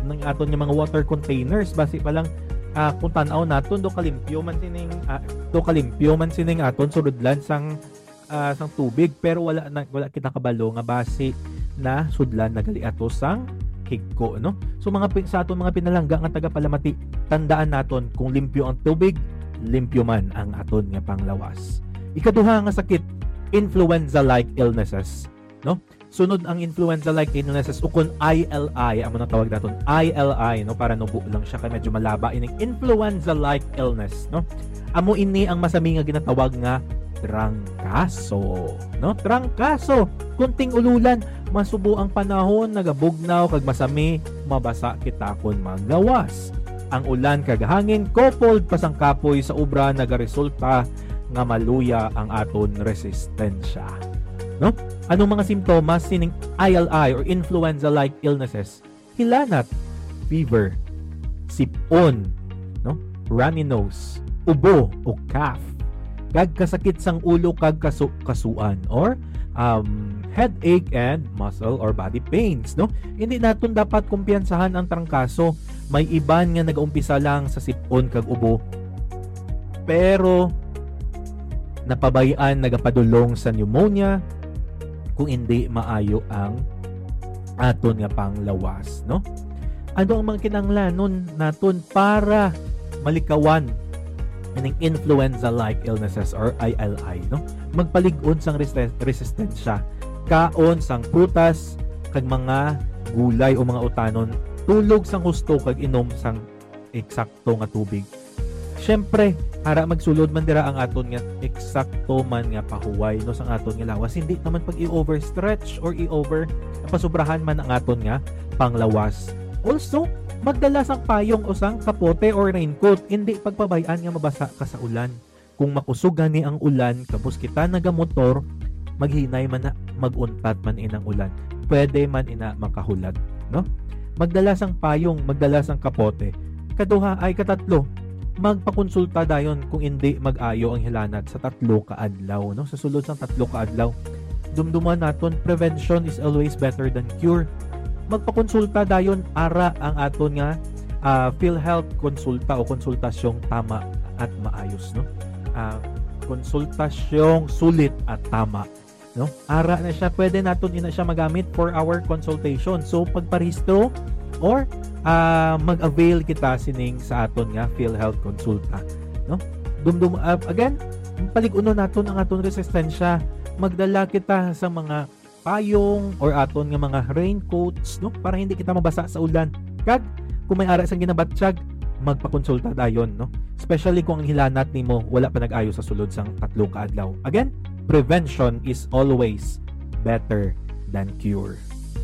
ng aton nga mga water containers basi pa lang kung tan-aw naton do kalimpyo man sining aton sudlan sang tubig pero wala kita kabalo nga base na sudlan nagali ato sang higko, no? So sa aton mga pinalangga nga tagapalamati, tandaan naton kung limpyo ang tubig, limpyo man ang aton nga panglawas. Ikaduha nga sakit, influenza-like illnesses, no? Sunod ang influenza-like illnesses ukon ILI, amo na tawag naton ILI, no? Para nubo lang siya kay medyo malaba ining influenza-like illness, no? Amo ini ang masami nga ginatawag nga trangkaso, no? Trangkaso, kunting ululan, masubo ang panahon, nagabugnaw kag masami, mabasa kita kon maglawas. Ang ulan kag hangin coupled pasang kapoy sa ubra nagaresulta nga maluya ang aton resistensya. No? Anong mga simptomas sining ILI or influenza-like illnesses? Hilanat, fever, sipon, no? Runny nose, ubo o cough, kag kasakit sang ulo kag kasuan or headache and muscle or body pains, no? Hindi naton dapat kumpiyansahan ang trangkaso. May iban nga nagaumpisa lang sa sipon kag ubo pero napabayan nagapadulong sa pneumonia kung hindi maayo ang aton nga panglawas, no? Ano ang mga kinahanglanon naton para malikawan ining influenza-like illnesses or ILI, no? Magpalig-on sang resistensya, kaon sang prutas kag mga gulay o mga utanon, tulog sang husto kag inom sang eksakto nga tubig. Syempre, para magsulod man dira ang aton nga eksakto man nga pahuway no sang aton nga lawas, hindi naman pag i-overstretch or pasubrahan man ang aton nga panglawas. Also, magdala sang payong o sang kapote or raincoat, hindi pagpabayaan nga mabasa ka sa ulan. Kung makusog gani ang ulan, kapos kita nagamotor, maghinay man na maguntat man inang ulan. Pwede man ina makahulat, no? Magdala sang payong, magdala sang kapote. Katatlo, magpakonsulta dayon kung hindi mag-ayo ang hilanat sa 3 ka adlaw, no? Sa sulod sang 3 ka adlaw. Dumduman naton, prevention is always better than cure. Magpakonsulta dayon ara ang aton nga PhilHealth konsulta o konsultasyong tama at maayos, no? Konsultasyong sulit at tama, no? Ara na siya, pwede naton ina siya magamit for our consultation. So pagparehistro or mag-avail kita sining sa aton nga PhilHealth konsulta, no? Again, palig-uno naton ang aton resistensya. Magdala kita sa mga payong or aton nga mga raincoats, no? Para hindi kita mabasa sa ulan. Kag kung may ara sang ginabatsyag, magpakonsulta dayon, no? Especially kung ang hilanat nimo wala pa nag-ayo sa sulod sang 3 ka adlaw. Again, prevention is always better than cure.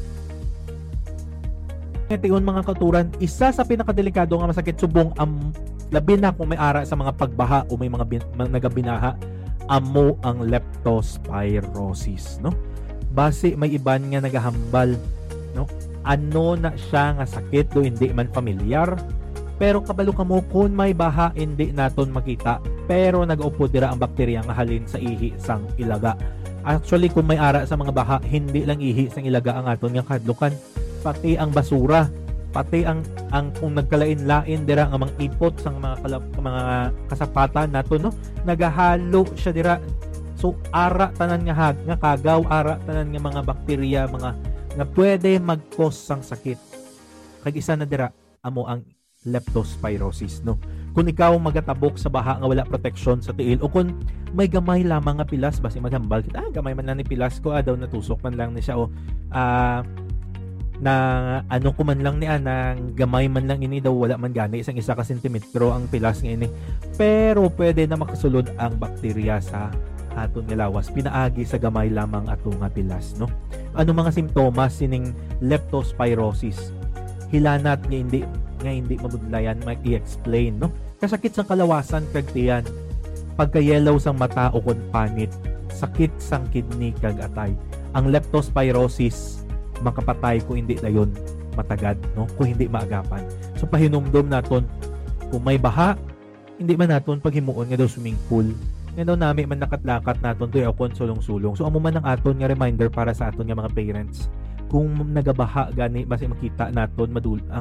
Itiyon mga katuran, isa sa pinakadelikado nga masakit subong labi na kung may ara sa mga pagbaha o may mga nagabinaha, amo ang leptospirosis, no? Base may iban nga nagahambal, no? Ano na siya nga sakit do hindi man familiar, pero kabalo kamo kung may baha hindi naton makita, pero nag-upo dira ang bakterya nga halin sa ihi sang ilaga. Actually kung may ara sa mga baha, hindi lang ihi sang ilaga ang aton nga kadlukan, pati ang basura, pati ang kung nagkalain-lain dira ang mga ipot sang mga kasapatan naton, no? Nagahalo siya dira. So ara tanan nga nga kagaw, ara tanan nga mga bakterya, mga nga pwede mag-cause sang sakit. Kag isa na dira amo ang leptospirosis, no? Kung ikaw magatabok sa baha nga wala protection sa tiil o kung may gamay lamang nga pilas basi maghambal kita, gamay man lang ni pilas ko, daw natusok man lang ni siya o na ano ko man lang niya nang gamay man lang ini daw wala man gani isang 1 ka sentimetro ang pilas nga ini, pero pwede na makasulod ang bakterya sa aton nga lawas pinaagi sa gamay lamang ato nga pilas, no? Ano mga simptomas sining leptospirosis? Hilanat nga hindi mabudlayan, i-explain, no? Kasakit sang kalawasan kag tiyan, pagka-yellow sang mata o kon panit, sakit sang kidney kag atay. Ang leptospirosis makapatay kung hindi dayon matagad, no? Kung hindi maagapan. So pahinumdom naton kung may baha, hindi man naton paghimuon nga daw swimming pool. Nga daw nami man nakatlakat naton to akon sulong-sulong. So amo man ang aton nga reminder para sa aton nga mga parents. Kung nagabaha gani basi makita naton ang